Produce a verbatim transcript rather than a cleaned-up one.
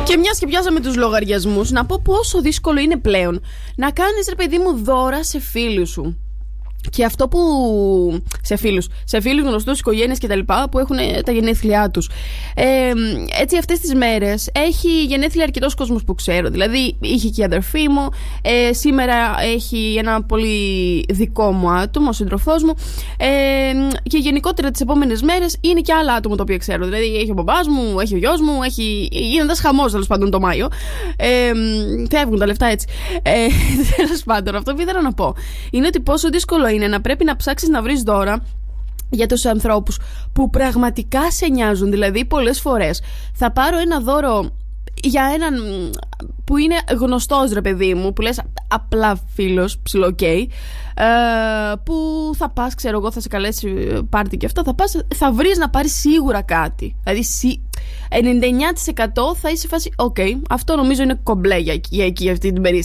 Και μιας και πιάσαμε τους λογαριασμούς, να πω πόσο δύσκολο είναι πλέον να κάνεις, ρε παιδί μου, δώρα σε φίλους σου. Και αυτό που. σε φίλους, σε φίλους, γνωστούς, οικογένειες κτλ. Που έχουν τα γενέθλιά τους. Ε, έτσι, αυτές τις μέρες έχει γενέθλια αρκετός κόσμος που ξέρω. Δηλαδή, είχε και η αδερφή μου. Ε, σήμερα έχει ένα πολύ δικό μου άτομο, ο σύντροφός μου. Ε, και γενικότερα τις επόμενες μέρες είναι και άλλα άτομα τα οποία ξέρω. Δηλαδή, έχει ο μπαμπάς μου, έχει ο γιος μου, έχει. Είναι ένας χαμός τέλος πάντων το Μάιο. Ε, φεύγουν τα λεφτά έτσι. Ε, τέλος πάντων, αυτό που ήθελα να πω είναι ότι πόσο δύσκολο είναι να πρέπει να ψάξεις να βρεις δώρα για τους ανθρώπους που πραγματικά σε νοιάζουν. Δηλαδή, πολλές φορές θα πάρω ένα δώρο για έναν που είναι γνωστός, ρε παιδί μου, που λες απλά φίλος, ψιλό okay, ε, που θα πας, ξέρω εγώ, θα σε καλέσει πάρτι και αυτό, θα πας, θα βρεις να πάρεις σίγουρα κάτι. Δηλαδή ενενήντα εννιά τοις εκατό θα είσαι φάση ok, αυτό νομίζω είναι κομπλέ για, για εκεί αυτή την περίσταση.